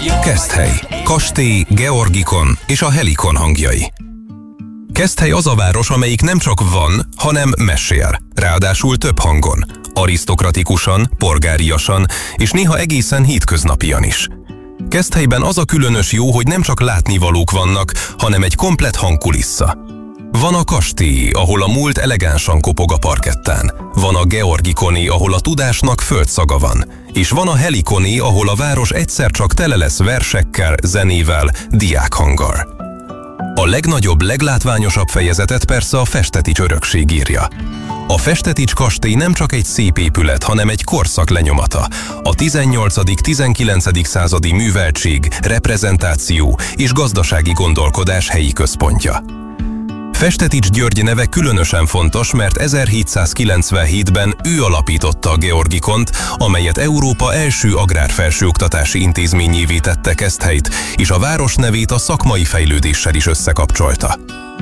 Keszthely, kastély, Georgikon és a Helikon hangjai. Keszthely az a város, amelyik nem csak van, hanem mesél, ráadásul több hangon, arisztokratikusan, polgáriasan és néha egészen hétköznapian is. Keszthelyben az a különös jó, hogy nem csak látnivalók vannak, hanem egy komplett hangkulissza. Van a kastély, ahol a múlt elegánsan kopog a parkettán. Van a Georgikoni, ahol a tudásnak földszaga van. És van a Helikoni, ahol a város egyszer csak tele lesz versekkel, zenével, diákhanggal. A legnagyobb, leglátványosabb fejezetet persze a Festetics örökség írja. A Festetics kastély nem csak egy szép épület, hanem egy korszak lenyomata. A 18.-19. századi műveltség, reprezentáció és gazdasági gondolkodás helyi központja. Festetics György neve különösen fontos, mert 1797-ben ő alapította a Georgikont, amelyet Európa első agrárfelsőoktatási intézményévé tette Keszthelyt, és a város nevét a szakmai fejlődéssel is összekapcsolta.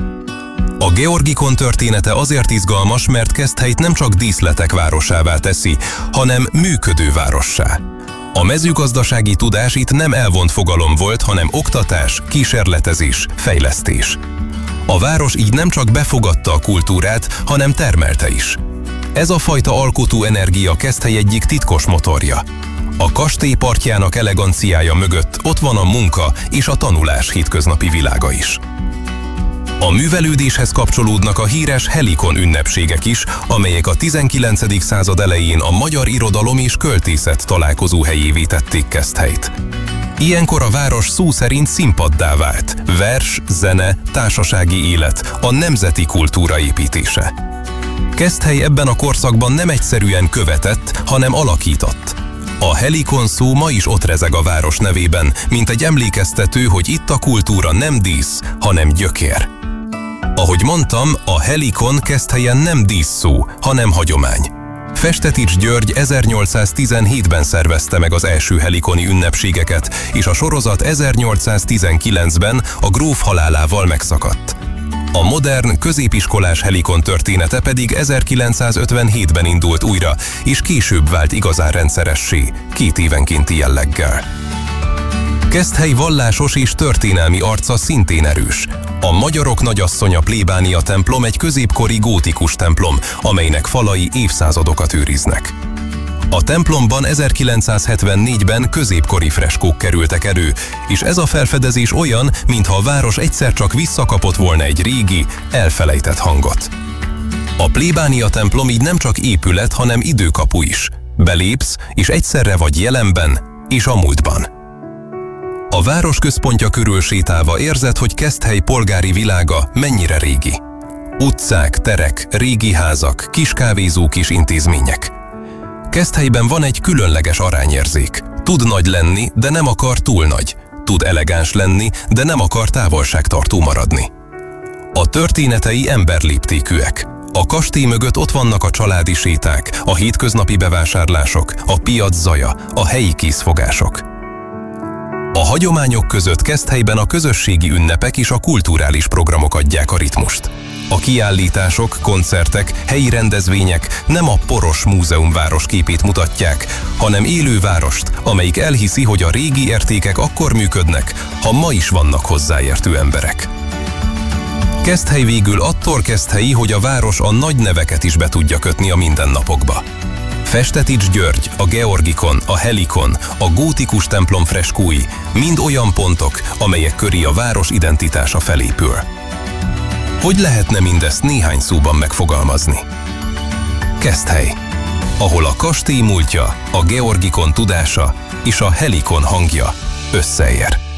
A Georgikon története azért izgalmas, mert Keszthelyt nem csak díszletek városává teszi, hanem működő várossá. A mezőgazdasági tudás itt nem elvont fogalom volt, hanem oktatás, kísérletezés, fejlesztés. A város így nem csak befogadta a kultúrát, hanem termelte is. Ez a fajta alkotó energia Keszthely egyik titkos motorja. A kastély partjának eleganciája mögött ott van a munka és a tanulás hétköznapi világa is. A művelődéshez kapcsolódnak a híres Helikon ünnepségek is, amelyek a 19. század elején a magyar irodalom és költészet találkozóhelyévé tették Keszthelyt. Ilyenkor a város szó szerint színpaddá vált. Vers, zene, társasági élet, a nemzeti kultúra építése. Keszthely ebben a korszakban nem egyszerűen követett, hanem alakított. A Helikon szó ma is ott rezeg a város nevében, mint egy emlékeztető, hogy itt a kultúra nem dísz, hanem gyökér. Ahogy mondtam, a Helikon Keszthelyen nem díszszó, hanem hagyomány. Festetics György 1817-ben szervezte meg az első helikoni ünnepségeket, és a sorozat 1819-ben a gróf halálával megszakadt. A modern, középiskolás Helikon története pedig 1957-ben indult újra, és később vált igazán rendszeressé, 2 évenkénti jelleggel. Keszthely vallásos és történelmi arca szintén erős. A magyarok nagyasszonya plébánia templom egy középkori gótikus templom, amelynek falai évszázadokat őriznek. A templomban 1974-ben középkori freskók kerültek elő, és ez a felfedezés olyan, mintha a város egyszer csak visszakapott volna egy régi, elfelejtett hangot. A plébánia templom így nem csak épület, hanem időkapu is. Belépsz, és egyszerre vagy jelenben és a múltban. A város központja körül sétálva érzed, hogy Keszthely polgári világa mennyire régi. Utcák, terek, régi házak, kis kávézók és intézmények. Keszthelyben van egy különleges arányérzék. Tud nagy lenni, de nem akar túl nagy. Tud elegáns lenni, de nem akar távolságtartó maradni. A történetei emberléptékűek. A kastély mögött ott vannak a családi séták, a hétköznapi bevásárlások, a piac zaja, a helyi készfogások. A hagyományok között Keszthelyben a közösségi ünnepek és a kulturális programok adják a ritmust. A kiállítások, koncertek, helyi rendezvények nem a poros múzeumváros képét mutatják, hanem élő várost, amelyik elhiszi, hogy a régi értékek akkor működnek, ha ma is vannak hozzáértő emberek. Keszthely végül attól Keszthelyi, hogy a város a nagy neveket is be tudja kötni a mindennapokba. Festetics György, a Georgikon, a Helikon, a gótikus templom freskói mind olyan pontok, amelyek köré a város identitása felépül. Hogy lehetne mindezt néhány szóban megfogalmazni? Keszthely, ahol a kastély múltja, a Georgikon tudása és a Helikon hangja összeér.